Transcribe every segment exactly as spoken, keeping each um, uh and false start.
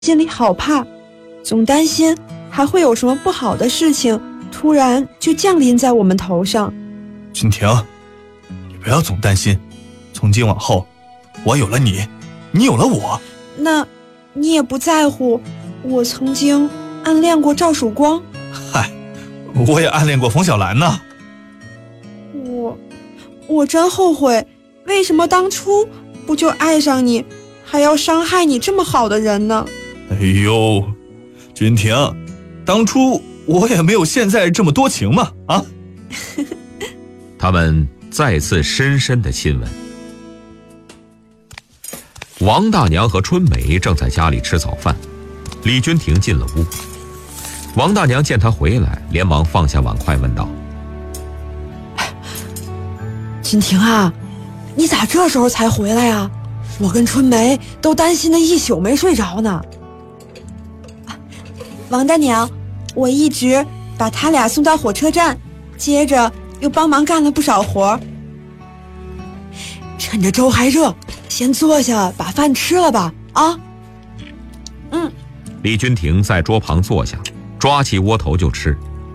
心里好怕，总担心还会有什么不好的事情突然就降临在我们头上。 君婷，你不要总担心，从今往后，我有了你，你有了我。 那，你也不在乎我曾经暗恋过赵曙光？ 嗨，我也暗恋过冯小兰呢。 我，我真后悔，为什么当初不就爱上你，还要伤害你这么好的人呢？ 哎呦，君婷，当初我也没有现在这么多情嘛，啊！ 他们再次深深的亲吻。王大娘和春梅正在家里吃早饭，李君婷进了屋。王大娘见她回来，连忙放下碗筷问道： 君婷啊，你咋这时候才回来呀？我跟春梅都担心的一宿没睡着呢。王大娘，我一直把他俩送到火车站，接着又帮忙干了不少活。趁着粥还热，先坐下把饭吃了吧，啊？嗯。 李君婷在桌旁坐下，抓起窝头就吃。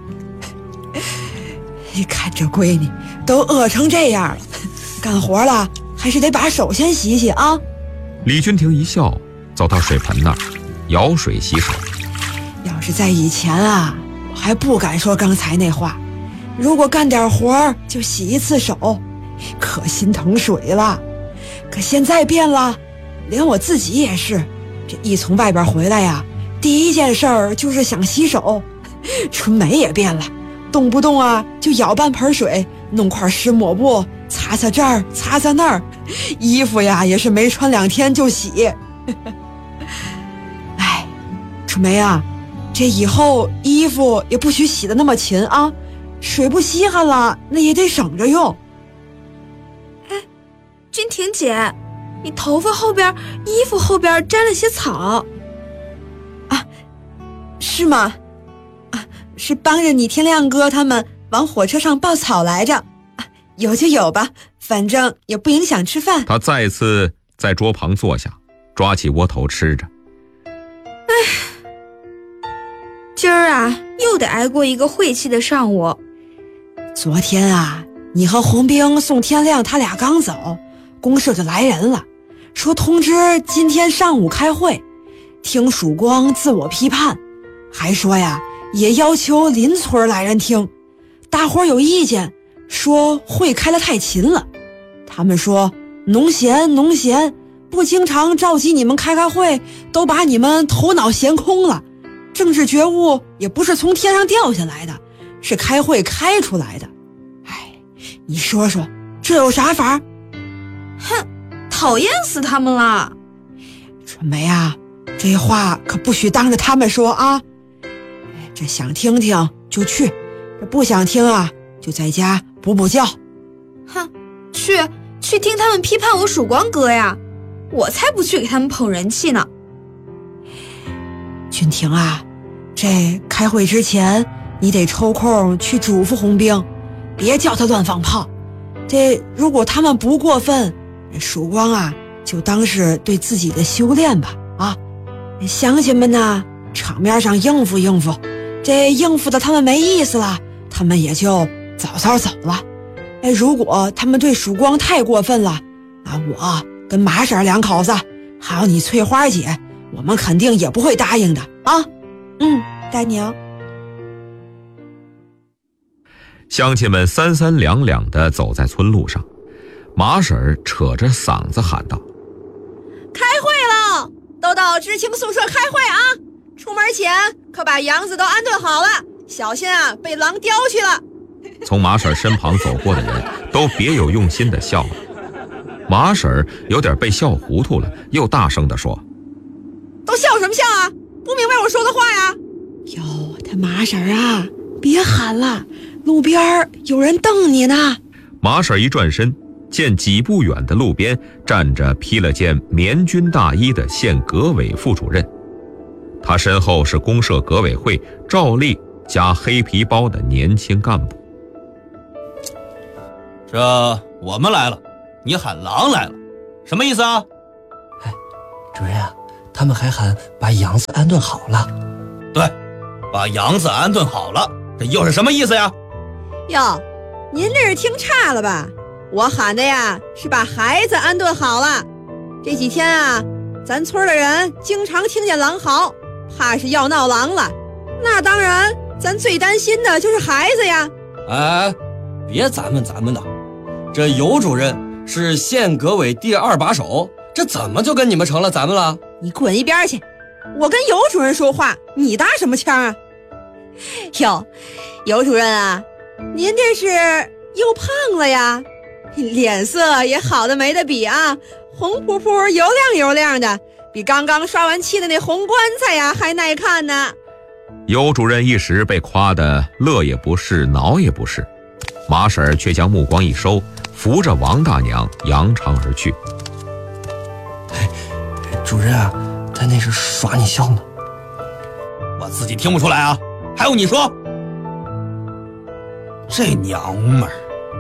一看这闺女都饿成这样了，干活了还是得把手先洗洗啊。 李君婷一笑，走到水盆那儿，舀水洗手。 要是在以前啊，我还不敢说刚才那话，如果干点活就洗一次手，可心疼水了。可现在变了，连我自己也是，这一从外边回来呀，第一件事儿就是想洗手。春梅也变了，动不动啊就舀半盆水，弄块湿抹布擦擦这儿擦擦那儿，衣服呀也是没穿两天就洗。哎，春梅啊，这以后衣服也不许洗得那么勤啊，水不稀罕了那也得省着用。 哎，君婷姐，你头发后边衣服后边沾了些草啊？是吗？啊，是帮着你天亮哥他们往火车上抱草来着。啊，有就有吧，反正也不影响吃饭。 他再次在桌旁坐下，抓起窝头吃着。 哎，今儿啊又得挨过一个晦气的上午。 昨天啊，你和洪兵、宋天亮他俩刚走，公社就来人了，说通知今天上午开会，听曙光自我批判，还说呀也要求邻村来人听。大伙有意见，说会开得太勤了。他们说农闲农闲，不经常召集你们开开会，都把你们头脑闲空了。政治觉悟也不是从天上掉下来的，是开会开出来的。哎，你说说这有啥法？ 哼，讨厌死他们了。 春梅啊，这话可不许当着他们说啊。这想听听就去，这不想听啊就在家补补觉。 哼，去去听他们批判我曙光哥呀，我才不去给他们捧人气呢。 君婷啊，这开会之前你得抽空去嘱咐洪兵，别叫他乱放炮。这如果他们不过分，曙光啊就当是对自己的修炼吧。啊，乡亲们呢场面上应付应付，这应付的他们没意思了，他们也就早早走了。哎，如果他们对曙光太过分了，那我跟马婶两口子还有你翠花姐，我们肯定也不会答应的啊。嗯，大娘。 乡亲们三三两两地走在村路上，马婶扯着嗓子喊道： 开会了，都到知青宿舍开会啊！出门前可把羊子都安顿好了，小心啊被狼叼去了。 从马婶身旁走过的人都别有用心地笑了。马婶有点被笑糊涂了，又大声地说： 都笑什么笑啊，不明白我说的话呀？ 哟，他马婶啊，别喊了，路边有人瞪你呢。 马婶一转身，见几步远的路边站着披了件棉军大衣的县革委副主任，他身后是公社革委会照例加黑皮包的年轻干部。 这我们来了，你喊狼来了，什么意思啊？ 哎，主任啊， 他们还喊把杨子安顿好了。 对，把杨子安顿好了，这又是什么意思呀？ 哟，您这是听差了吧？我喊的呀是把孩子安顿好了。这几天啊，咱村的人经常听见狼嚎，怕是要闹狼了。那当然，咱最担心的就是孩子呀。 哎，别咱们咱们的，这尤主任是县革委第二把手，这怎么就跟你们成了咱们了？ 你滚一边去！我跟尤主任说话，你搭什么腔啊？哟，尤主任啊，您这是又胖了呀，脸色也好的没得比啊，红扑扑油亮油亮的，比刚刚刷完漆的那红棺材呀还耐看呢。 尤主任一时被夸得乐也不是，恼也不是，马婶儿却将目光一收，扶着王大娘扬长而去。 哎，主任啊，他那是耍你笑呢。 我自己听不出来啊，还用你说？这娘们儿。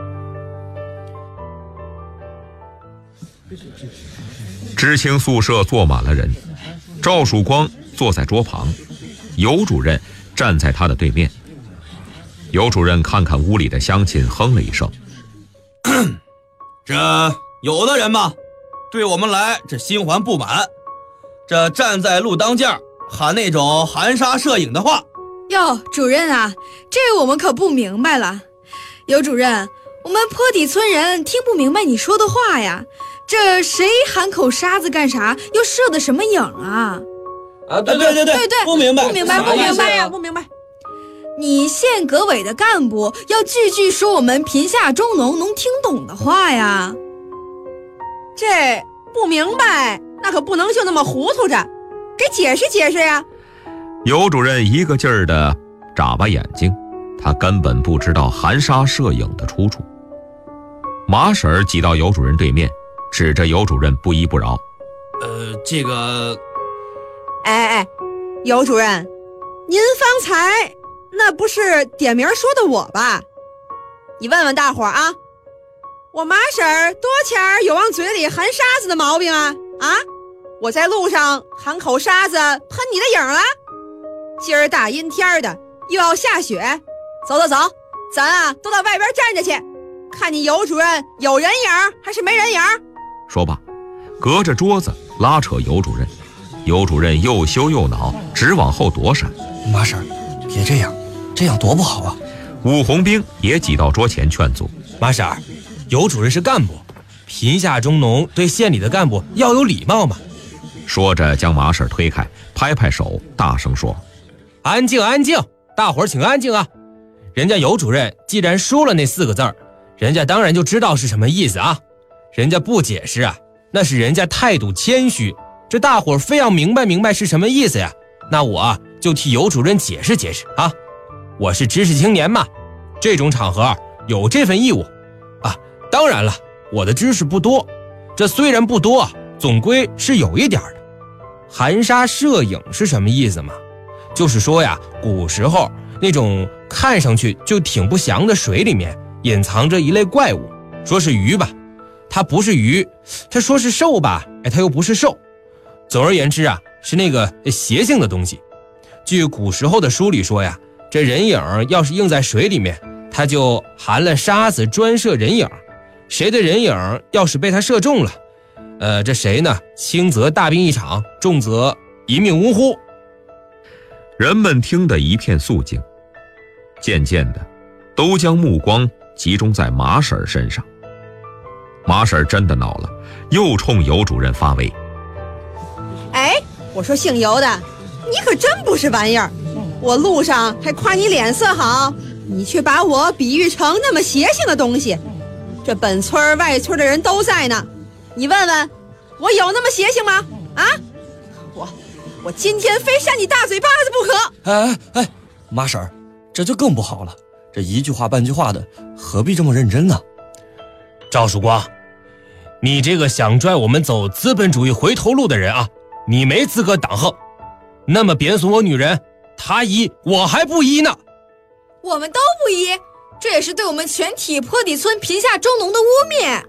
知青宿舍坐满了人，赵曙光坐在桌旁，尤主任站在他的对面。尤主任看看屋里的乡亲，哼了一声： 这有的人嘛，对我们来这心怀不满，这站在路当间喊那种含沙射影的话。 哟，主任啊，这我们可不明白了。尤主任，我们坡底村人听不明白你说的话呀，这谁喊口沙子干啥，又射的什么影啊？ 啊，对对对对对对， 不明白， 不明白，不明白呀， 不明白。 你县革委的干部要句句说我们贫下中农能听懂的话呀。 这不明白，那可不能就那么糊涂着，给解释解释呀。 尤主任一个劲儿地眨巴眼睛，他根本不知道含沙射影的出处。马婶儿挤到尤主任对面，指着尤主任不依不饶： 呃，这个…… 哎哎，尤主任，您方才那不是点名说的我吧？你问问大伙儿啊，我马婶儿多前儿有往嘴里含沙子的毛病啊？啊，我在路上含口沙子喷你的影了？今儿大阴天的，又要下雪，走走走，咱啊都到外边站着去，看你尤主任有人影还是没人影。 说罢，隔着桌子拉扯尤主任。尤主任又羞又恼，直往后躲闪。 马婶儿，别这样，这样多不好啊！ 武红兵也挤到桌前劝阻： 马婶儿，尤主任是干部，贫下中农对县里的干部要有礼貌嘛。 说着将马婶推开，拍拍手，大声说： 安静安静，大伙儿请安静啊！人家尤主任既然说了那四个字儿，人家当然就知道是什么意思啊。人家不解释啊，那是人家态度谦虚，这大伙儿非要明白明白是什么意思呀。那我啊就替尤主任解释解释啊。我是知识青年嘛，这种场合有这份义务啊。当然了，我的知识不多，这虽然不多，总归是有一点的。含沙射影是什么意思嘛？就是说呀，古时候那种看上去就挺不祥的水里面隐藏着一类怪物，说是鱼吧，它不是鱼，他说是兽吧，哎，它又不是兽。总而言之啊，是那个邪性的东西。据古时候的书里说呀，这人影要是映在水里面，它就含了沙子专射人影，谁的人影要是被它射中了，呃，这谁呢，轻则大病一场，重则一命呜呼。 人们听得一片肃静，渐渐的都将目光集中在马婶儿身上。马婶儿真的恼了，又冲尤主任发威： 哎，我说姓尤的，你可真不是玩意儿，我路上还夸你脸色好，你却把我比喻成那么邪性的东西。这本村外村的人都在呢，你问问我有那么邪性吗？啊，我我今天非扇你大嘴巴子不可！ 哎哎哎，马婶儿，这就更不好了，这一句话半句话的，何必这么认真呢？ 赵曙光，你这个想拽我们走资本主义回头路的人啊，你没资格挡横。那么贬损我女人，他依我还不依呢。 我们都不依，这也是对我们全体坡底村贫下中农的污蔑。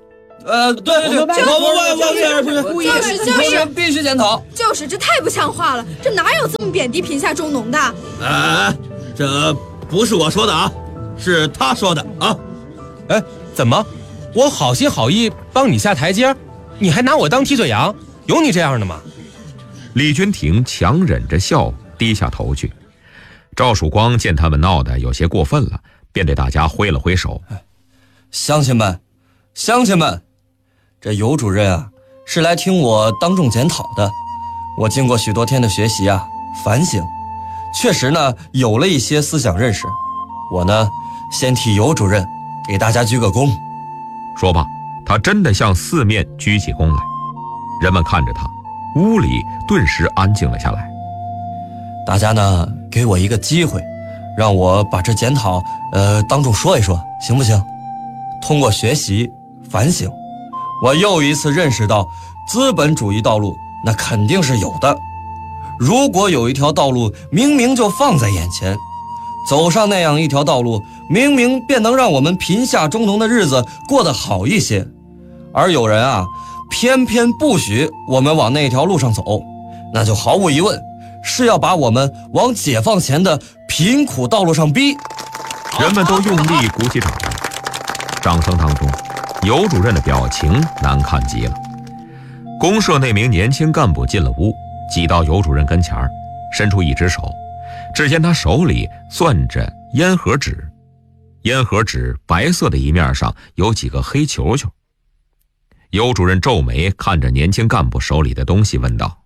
呃，对对对， 我我我不是不是， 就是就是必须检讨。 就是这太不像话了，这哪有这么贬低贫下中农的？ 哎，这不是我说的啊，是他说的啊。 哎，怎么？我好心好意帮你下台阶，你还拿我当踢腿羊？有你这样的吗？ 李君亭强忍着笑低下头去。赵曙光见他们闹得有些过分了，便对大家挥了挥手：“ 乡亲们，乡亲们，这尤主任啊，是来听我当众检讨的。我经过许多天的学习啊，反省，确实呢有了一些思想认识。我呢，先替尤主任给大家鞠个躬。” 说罢，他真的向四面鞠起躬来。人们看着他，屋里顿时安静了下来。 大家呢，给我一个机会，让我把这检讨，呃，当众说一说，行不行？通过学习反省，我又一次认识到，资本主义道路那肯定是有的。如果有一条道路明明就放在眼前，走上那样一条道路，明明便能让我们贫下中农的日子过得好一些，而有人啊，偏偏不许我们往那条路上走，那就毫无疑问是要把我们往解放前的贫苦道路上逼。 人们都用力鼓起掌来，掌声当中，尤主任的表情难看极了。公社那名年轻干部进了屋，挤到尤主任跟前儿，伸出一只手，只见他手里攥着烟盒纸，烟盒纸白色的一面上有几个黑球球。尤主任皱眉看着年轻干部手里的东西，问道：“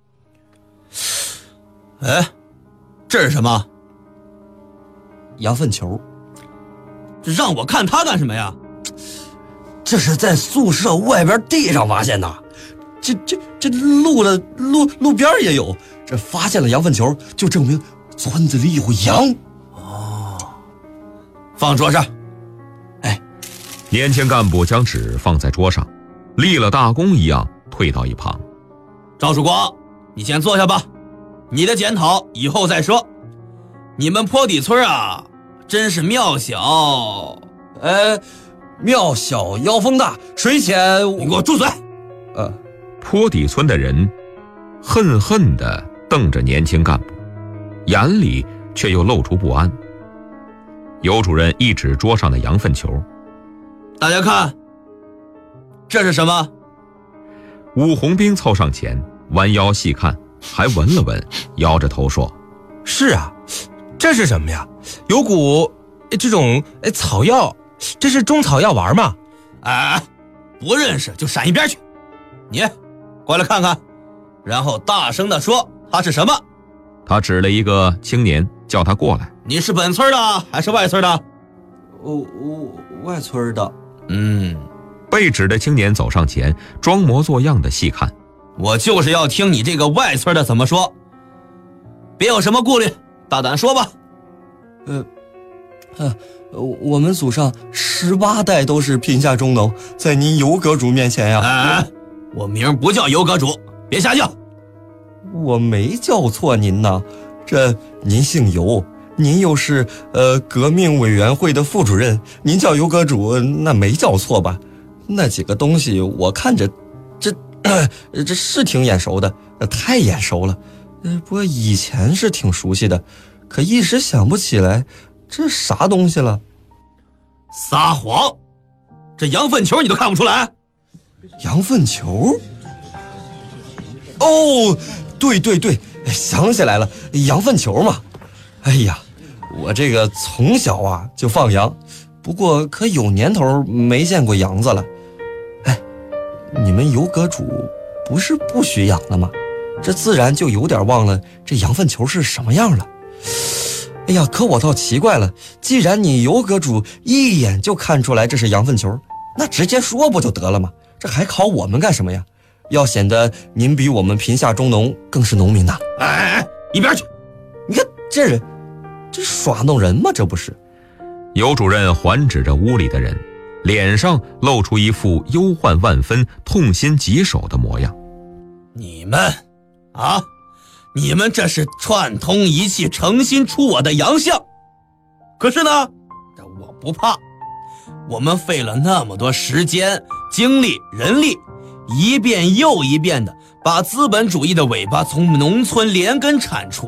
哎，这是什么？ 羊粪球。 这让我看它干什么呀？ 这是在宿舍外边地上发现的，这这这路的路路边也有。这发现了羊粪球，就证明村子里有羊。 哦，放桌上。” 哎， 年轻干部将纸放在桌上，立了大功一样退到一旁。 赵曙光，你先坐下吧，你的检讨以后再说。你们坡底村啊，真是庙小， 呃，庙小妖风大，水浅。 你给我住嘴！ 呃， 坡底村的人恨恨地瞪着年轻干部，眼里却又露出不安。尤主任一指桌上的羊粪球：“ 大家看，这是什么？” 武红兵凑上前，弯腰细看，还闻了闻，摇着头说：“ 是啊，这是什么呀？有股这种草药，这是中草药丸吗？”“ 哎，不认识就闪一边去。你过来看看，然后大声地说它是什么。” 他指了一个青年，叫他过来。“ 你是本村的还是外村的？”“ 我我外村的。”“ 嗯。” 被指的青年走上前，装模作样的细看。 “我就是要听你这个外村的怎么说，别有什么顾虑，大胆说吧。”“ 呃，呃，我们祖上十八代都是贫下中农，在您尤阁主面前呀。”“ 哎，我名不叫尤阁主，别瞎叫。”“ 我没叫错您呐，这您姓尤，您又是呃革命委员会的副主任，您叫尤阁主，那没叫错吧？那几个东西我看着，这、呃、这是挺眼熟的，太眼熟了。呃，不过以前是挺熟悉的，可一时想不起来这啥东西了。”“ 撒谎！这羊粪球你都看不出来？”“ 羊粪球？哦，对对对，想起来了，羊粪球嘛。哎呀，我这个从小啊就放羊，不过可有年头没见过羊子了。哎，你们尤阁主不是不许养了吗？这自然就有点忘了这羊粪球是什么样了。哎呀，可我倒奇怪了，既然你尤阁主一眼就看出来这是羊粪球，那直接说不就得了吗？这还考我们干什么呀？要显得您比我们贫下中农更是农民呐！”“ 哎哎哎，一边去！ 你看这人，这耍弄人吗？这不是？” 尤主任环指着屋里的人，脸上露出一副忧患万分、痛心疾首的模样。“ 你们啊，你们这是串通一气，诚心出我的洋相。可是呢，这我不怕。我们费了那么多时间， 精力、人力，一遍又一遍的把资本主义的尾巴从农村连根铲除。